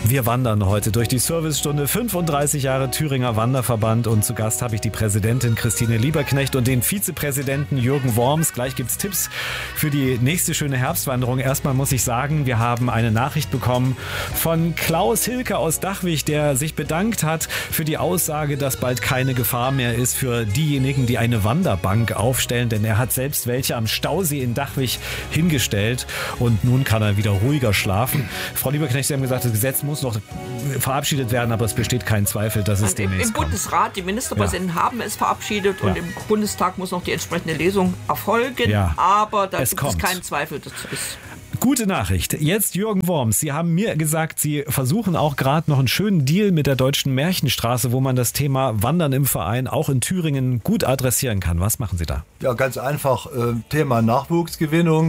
Wir wandern heute durch die Servicestunde, 35 Jahre Thüringer Wanderverband, und zu Gast habe ich die Präsidentin Christine Lieberknecht und den Vizepräsidenten Jürgen Worms. Gleich gibt es Tipps für die nächste schöne Herbstwanderung. Erstmal muss ich sagen, wir haben eine Nachricht bekommen von Klaus Hilke aus Dachwig, der sich bedankt hat für die Aussage, dass bald keine Gefahr mehr ist für diejenigen, die eine Wanderbank aufstellen, denn er hat selbst welche am Stausee in Dachwig hingestellt und nun kann er wieder ruhiger schlafen. Frau Lieberknecht, Sie haben gesagt, das Gesetz muss noch verabschiedet werden, aber es besteht kein Zweifel, dass es demnächst kommt. Im Bundesrat, die Ministerpräsidenten haben es verabschiedet und im Bundestag muss noch die entsprechende Lesung erfolgen, aber da gibt es keinen Zweifel, dass es ist. Gute Nachricht. Jetzt Jürgen Worms. Sie haben mir gesagt, Sie versuchen auch gerade noch einen schönen Deal mit der Deutschen Märchenstraße, wo man das Thema Wandern im Verein auch in Thüringen gut adressieren kann. Was machen Sie da? Ja, ganz einfach. Thema Nachwuchsgewinnung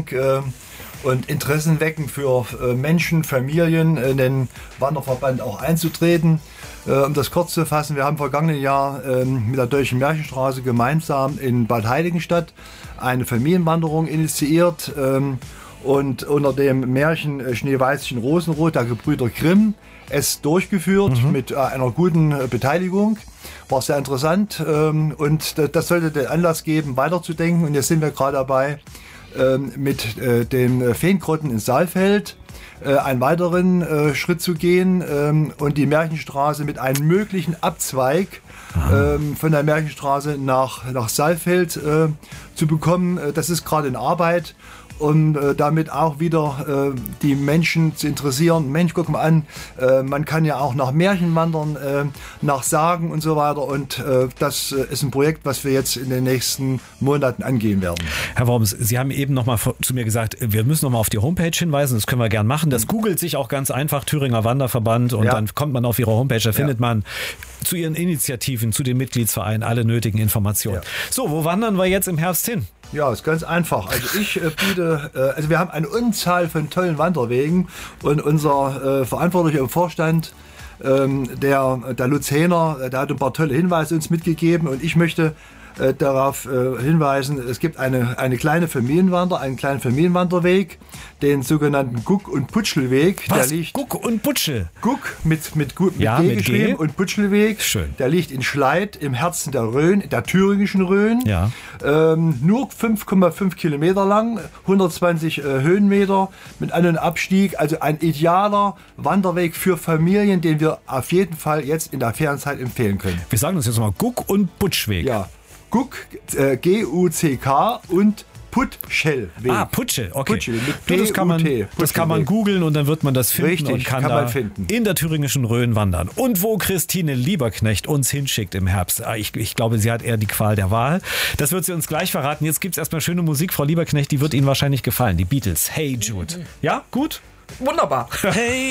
und Interessen wecken für Menschen, Familien, in den Wanderverband auch einzutreten. Um das kurz zu fassen, wir haben im vergangenen Jahr mit der Deutschen Märchenstraße gemeinsam in Bad Heiligenstadt eine Familienwanderung initiiert. Und unter dem Märchen Schneeweißchen Rosenrot der Gebrüder Grimm es durchgeführt mit einer guten Beteiligung. War sehr interessant und das sollte den Anlass geben, weiterzudenken. Und jetzt sind wir gerade dabei, mit den Feengrotten in Saalfeld einen weiteren Schritt zu gehen und die Märchenstraße mit einem möglichen Abzweig von der Märchenstraße nach Saalfeld zu bekommen. Das ist gerade in Arbeit. Und damit auch wieder die Menschen zu interessieren. Mensch, guck mal an, man kann ja auch nach Märchen wandern, nach Sagen und so weiter. Und das ist ein Projekt, was wir jetzt in den nächsten Monaten angehen werden. Herr Worms, Sie haben eben noch mal zu mir gesagt, wir müssen noch mal auf die Homepage hinweisen. Das können wir gern machen. Das googelt sich auch ganz einfach, Thüringer Wanderverband. Und dann kommt man auf Ihre Homepage, da findet man zu Ihren Initiativen, zu den Mitgliedsvereinen alle nötigen Informationen. Ja. So, wo wandern wir jetzt im Herbst hin? Ja, ist ganz einfach. Also ich biete, wir haben eine Unzahl von tollen Wanderwegen und unser Verantwortlicher im Vorstand, der Lutz Hähner, der hat ein paar tolle Hinweise uns mitgegeben und ich möchte darauf hinweisen, es gibt einen kleinen Familienwanderweg, den sogenannten Guck- und Putschelweg. Was? Der liegt Guck und Putschel? Guck mit G geschrieben und Putschelweg. Schön. Der liegt in Schleit im Herzen der Rhön, der thüringischen Rhön. Ja. Nur 5,5 Kilometer lang, 120 Höhenmeter mit An- und Abstieg. Also ein idealer Wanderweg für Familien, den wir auf jeden Fall jetzt in der Ferienzeit empfehlen können. Wir sagen uns jetzt mal Guck- und Putschweg. Ja. Guck, G-U-C-K und Putschelweg. Ah, Putschel, okay. Putschel, das kann man googeln und dann wird man das finden. Richtig, und kann man finden. In der thüringischen Rhön wandern. Und wo Christine Lieberknecht uns hinschickt im Herbst. Ich glaube, sie hat eher die Qual der Wahl. Das wird sie uns gleich verraten. Jetzt gibt es erstmal schöne Musik, Frau Lieberknecht, die wird Ihnen wahrscheinlich gefallen. Die Beatles, Hey Jude. Ja, gut? Wunderbar. Hey